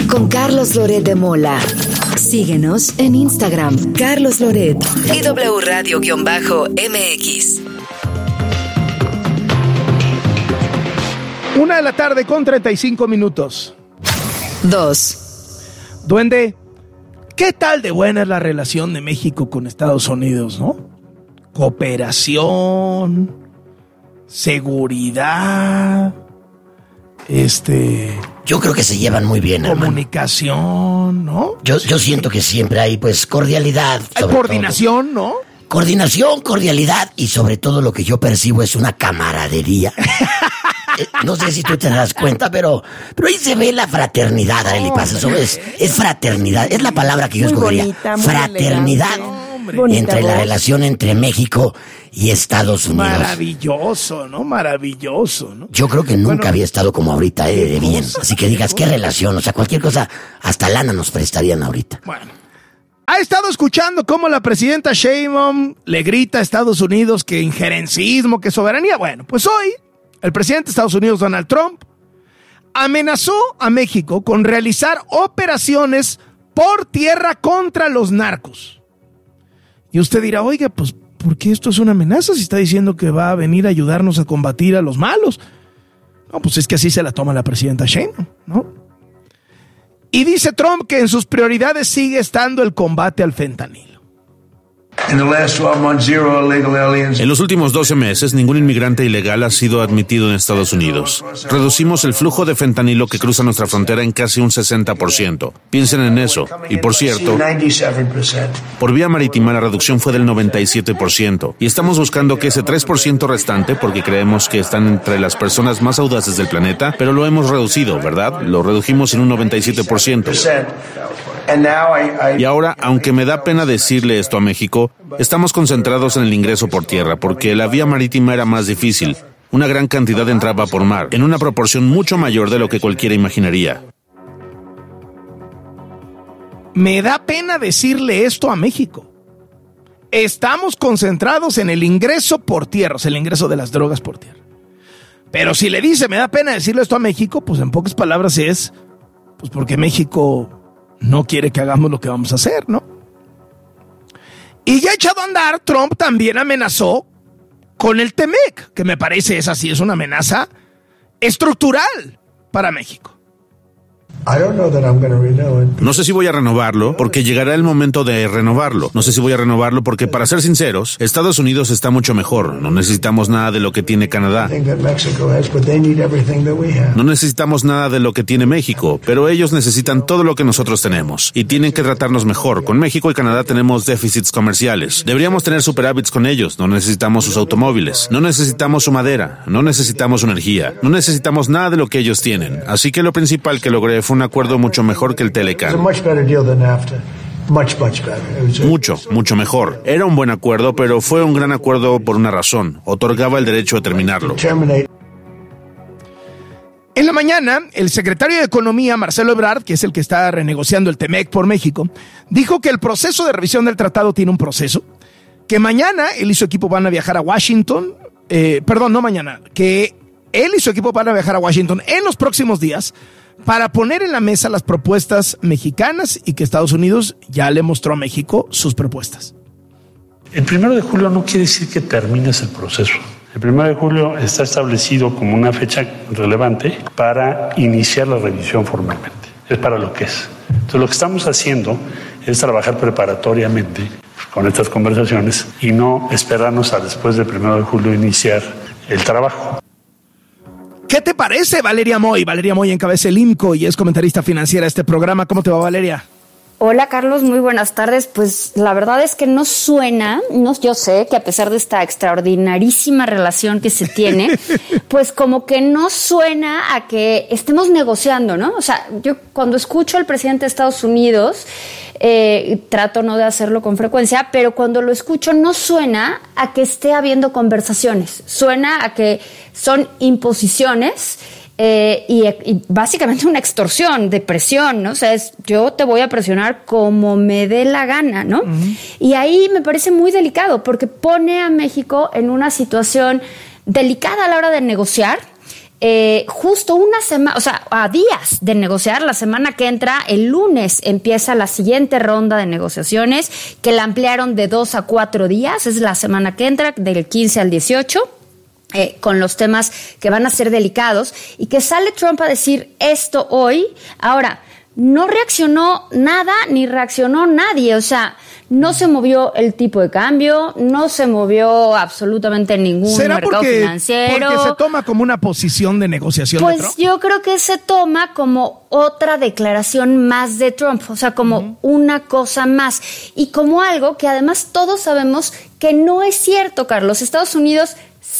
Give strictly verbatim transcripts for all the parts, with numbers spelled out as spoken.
con Carlos Loret de Mola. Síguenos en Instagram, Carlos Loret y W Radio-M X. Una de la tarde con treinta y cinco minutos. Dos. Duende, ¿qué tal de buena es la relación de México con Estados Unidos, no? Cooperación, seguridad, este... Yo creo que se llevan muy bien, comunicación, hermano. ¿No? Yo, yo siento que siempre hay, pues, cordialidad. Hay coordinación, todo. ¿No? Coordinación, cordialidad y sobre todo lo que yo percibo es una camaradería. No sé si tú te das cuenta, pero, pero ahí se ve la fraternidad, Arely Paz. Eso es, es fraternidad, es la palabra que yo muy escogería. Bonita, fraternidad bonita entre voz. La relación entre México y Estados Unidos. Maravilloso, ¿no? Maravilloso, ¿no? Yo creo que nunca bueno, había estado como ahorita, eh, de bien. Así que digas, qué relación, o sea, cualquier cosa, hasta lana nos prestarían ahorita. Bueno. Ha estado escuchando cómo la presidenta Sheinbaum le grita a Estados Unidos que injerencismo, que soberanía. Bueno, pues hoy el presidente de Estados Unidos, Donald Trump, amenazó a México con realizar operaciones por tierra contra los narcos. Y usted dirá, oiga, pues, ¿por qué esto es una amenaza si está diciendo que va a venir a ayudarnos a combatir a los malos? No, pues es que así se la toma la presidenta Sheinbaum, ¿no? Y dice Trump que en sus prioridades sigue estando el combate al fentanilo. En los últimos doce meses, ningún inmigrante ilegal ha sido admitido en Estados Unidos. Reducimos el flujo de fentanilo que cruza nuestra frontera en casi un sesenta por ciento. Piensen en eso. Y por cierto, por vía marítima la reducción fue del noventa y siete por ciento. Y estamos buscando que ese tres por ciento restante, porque creemos que están entre las personas más audaces del planeta, pero lo hemos reducido, ¿verdad? Lo redujimos en un noventa y siete por ciento. Y ahora, aunque me da pena decirle esto a México, estamos concentrados en el ingreso por tierra, porque la vía marítima era más difícil. Una gran cantidad entraba por mar, en una proporción mucho mayor de lo que cualquiera imaginaría. Me da pena decirle esto a México. Estamos concentrados en el ingreso por tierra, o sea, el ingreso de las drogas por tierra. Pero si le dice, me da pena decirle esto a México, pues en pocas palabras es, pues porque México no quiere que hagamos lo que vamos a hacer, ¿no? Y ya echado a andar, Trump también amenazó con el T-MEC, que me parece esa sí es una amenaza estructural para México. No sé si voy a renovarlo, porque llegará el momento de renovarlo. No sé si voy a renovarlo porque, para ser sinceros, Estados Unidos está mucho mejor. No necesitamos nada de lo que tiene Canadá. No necesitamos nada de lo que tiene México, pero ellos necesitan todo lo que nosotros tenemos. Y tienen que tratarnos mejor. Con México y Canadá tenemos déficits comerciales. Deberíamos tener superávits con ellos. No necesitamos sus automóviles. No necesitamos su madera. No necesitamos su energía. No necesitamos nada de lo que ellos tienen. Así que lo principal que logré fue un acuerdo mucho mejor que el Telecan. Mucho, mucho mejor. Era un buen acuerdo, pero fue un gran acuerdo por una razón. Otorgaba el derecho a terminarlo. En la mañana, el secretario de Economía, Marcelo Ebrard, que es el que está renegociando el T-MEC por México, dijo que el proceso de revisión del tratado tiene un proceso, que mañana él y su equipo van a viajar a Washington, eh, perdón, no mañana, que él y su equipo van a viajar a Washington en los próximos días para poner en la mesa las propuestas mexicanas y que Estados Unidos ya le mostró a México sus propuestas. El primero de julio no quiere decir que termines el proceso. El primero de julio está establecido como una fecha relevante para iniciar la revisión formalmente. Es para lo que es. Entonces, lo que estamos haciendo es trabajar preparatoriamente con estas conversaciones y no esperarnos a después del primero de julio iniciar el trabajo. ¿Qué te parece, Valeria Moy? Valeria Moy encabeza el I M C O y es comentarista financiera de este programa. ¿Cómo te va, Valeria? Hola, Carlos, muy buenas tardes. Pues la verdad es que no suena, no, yo sé que a pesar de esta extraordinarísima relación que se tiene, pues como que no suena a que estemos negociando, ¿no? O sea, yo cuando escucho al presidente de Estados Unidos, eh, trato no de hacerlo con frecuencia, pero cuando lo escucho no suena a que esté habiendo conversaciones, suena a que son imposiciones. Eh, y, y básicamente una extorsión de presión, ¿no? O sea, es, yo te voy a presionar como me dé la gana, ¿no? Uh-huh. Y ahí me parece muy delicado porque pone a México en una situación delicada a la hora de negociar Eh, justo una semana, o sea, a días de negociar, la semana que entra, el lunes empieza la siguiente ronda de negociaciones, que la ampliaron de dos a cuatro días, es la semana que entra, del quince al dieciocho. Eh, con los temas que van a ser delicados, y que sale Trump a decir esto hoy. Ahora, no reaccionó nada, ni reaccionó nadie, o sea, no se movió el tipo de cambio, no se movió absolutamente ningún ¿Será mercado porque, financiero. porque se toma como una posición de negociación pues de Trump? Yo creo que se toma como otra declaración más de Trump, o sea, como uh-huh. una cosa más, y como algo que además todos sabemos que no es cierto, Carlos. Estados Unidos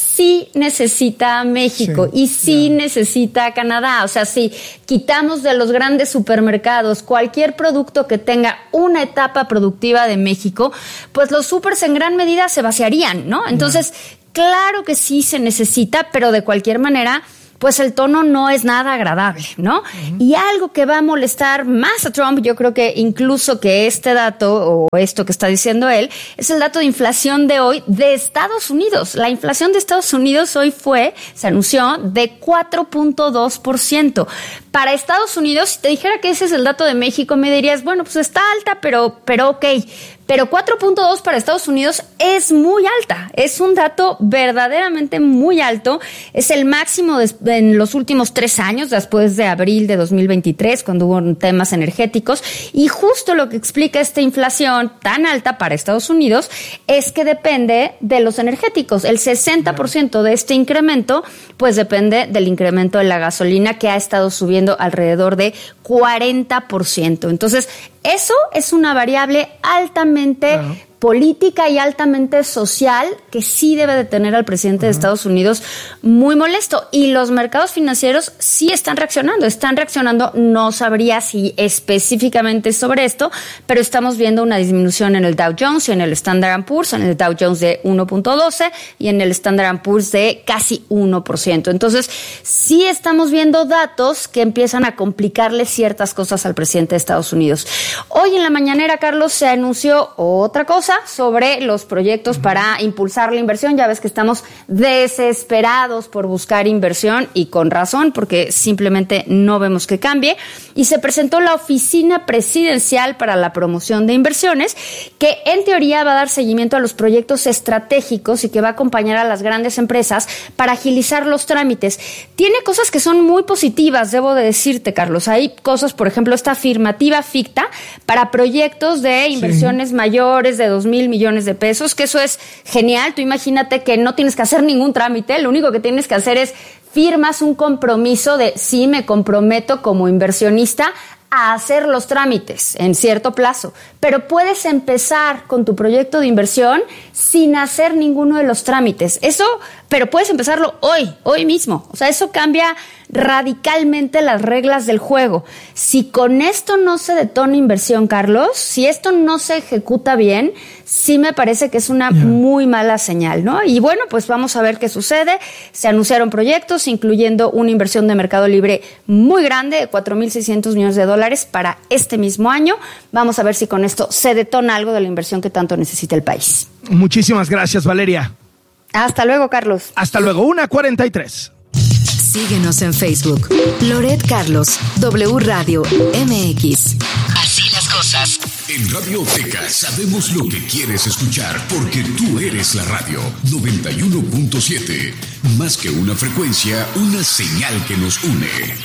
sí necesita a México sí, y sí yeah. necesita a Canadá. O sea, si quitamos de los grandes supermercados cualquier producto que tenga una etapa productiva de México, pues los supers en gran medida se vaciarían, ¿no? Entonces, yeah. claro que sí se necesita, pero de cualquier manera, pues el tono no es nada agradable, ¿no? Uh-huh. Y algo que va a molestar más a Trump, yo creo que incluso que este dato, o esto que está diciendo él, es el dato de inflación de hoy de Estados Unidos. La inflación de Estados Unidos hoy fue, se anunció, de cuatro punto dos por ciento. Para Estados Unidos, si te dijera que ese es el dato de México, me dirías, bueno, pues está alta, pero, pero ok. Pero cuatro punto dos para Estados Unidos es muy alta. Es un dato verdaderamente muy alto. Es el máximo de, en los últimos tres años, después de abril de dos mil veintitrés, cuando hubo temas energéticos. Y justo lo que explica esta inflación tan alta para Estados Unidos es que depende de los energéticos. El sesenta por ciento de este incremento, pues depende del incremento de la gasolina, que ha estado subiendo alrededor de cuarenta por ciento. Entonces, eso es una variable altamente claro. política y altamente social que sí debe de tener al presidente uh-huh. de Estados Unidos muy molesto. Y los mercados financieros sí están reaccionando, están reaccionando, no sabría si específicamente sobre esto, pero estamos viendo una disminución en el Dow Jones y en el Standard and Poor's, en el Dow Jones de uno punto doce y en el Standard and Poor's de casi uno por ciento. Entonces, sí estamos viendo datos que empiezan a complicarle ciertas cosas al presidente de Estados Unidos. Hoy en la mañanera, Carlos, se anunció otra cosa sobre los proyectos para impulsar la inversión. Ya ves que estamos desesperados por buscar inversión, y con razón, porque simplemente no vemos que cambie. Y se presentó la Oficina Presidencial para la Promoción de Inversiones, que en teoría va a dar seguimiento a los proyectos estratégicos y que va a acompañar a las grandes empresas para agilizar los trámites. Tiene cosas que son muy positivas, debo de decirte, Carlos. Hay cosas, por ejemplo, esta afirmativa ficta para proyectos de inversiones sí. mayores de dos mil millones de pesos, que eso es genial. Tú imagínate que no tienes que hacer ningún trámite, lo único que tienes que hacer es firmas un compromiso de sí, me comprometo como inversionista a hacer los trámites en cierto plazo, pero puedes empezar con tu proyecto de inversión sin hacer ninguno de los trámites. Eso, pero puedes empezarlo hoy, hoy mismo. O sea, eso cambia radicalmente las reglas del juego. Si con esto no se detona inversión, Carlos, si esto no se ejecuta bien, sí me parece que es una yeah. muy mala señal, ¿no? Y bueno, pues vamos a ver qué sucede. Se anunciaron proyectos, incluyendo una inversión de Mercado Libre muy grande, de cuatro mil seiscientos millones de dólares para este mismo año. Vamos a ver si con esto se detona algo de la inversión que tanto necesita el país. Muchísimas gracias, Valeria. Hasta luego, Carlos. Hasta luego, una cuarenta y tres. Síguenos en Facebook. Loret Carlos, W Radio M X. Así las cosas. En Radioteca sabemos lo que quieres escuchar, porque tú eres la radio. noventa y uno punto siete. Más que una frecuencia, una señal que nos une.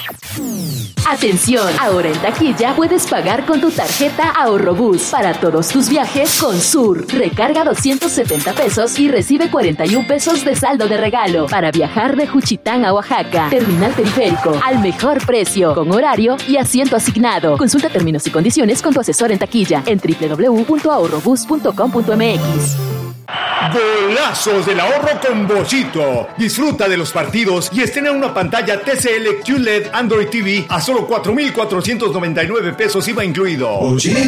Atención, ahora en taquilla puedes pagar con tu tarjeta Ahorrobús para todos tus viajes con Sur. Recarga doscientos setenta pesos y recibe cuarenta y un pesos de saldo de regalo para viajar de Juchitán a Oaxaca. Terminal Periférico, al mejor precio, con horario y asiento asignado. Consulta términos y condiciones con tu asesor en taquilla en doble u doble u doble u punto ahorrobús punto com punto m x. Golazos del ahorro con Bollito. Disfruta de los partidos y estrena una pantalla T C L Q L E D Android T V a solo cuatro mil cuatrocientos noventa y nueve pesos I V A incluido. Bollito.